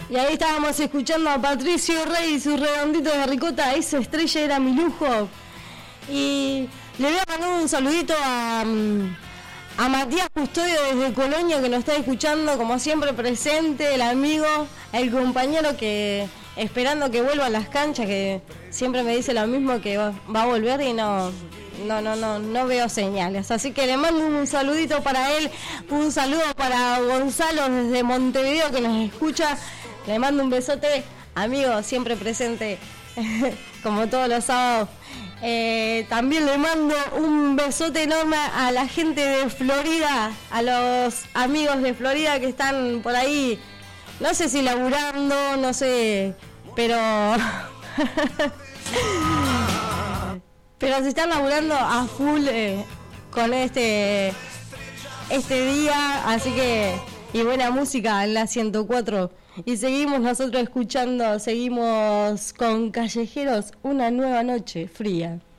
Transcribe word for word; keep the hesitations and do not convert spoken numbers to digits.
Y ahí estábamos escuchando a Patricio Rey y sus redonditos de ricota. Esa estrella era mi lujo. Y le voy a mandar un saludito a, a Matías Custodio desde Colonia, que nos está escuchando, como siempre presente, el amigo, el compañero que esperando que vuelva a las canchas, que siempre me dice lo mismo, que va, va a volver y no, no, no, no, no veo señales. Así que le mando un saludito para él, un saludo para Gonzalo desde Montevideo que nos escucha. Le mando un besote, amigo, siempre presente, como todos los sábados. Eh, también le mando un besote enorme a la gente de Florida, a los amigos de Florida que están por ahí, no sé si laburando, no sé, pero pero se están laburando a full eh, con este este día, así que, y buena música en la ciento cuatro. Y seguimos nosotros escuchando, seguimos con Callejeros, una nueva noche fría.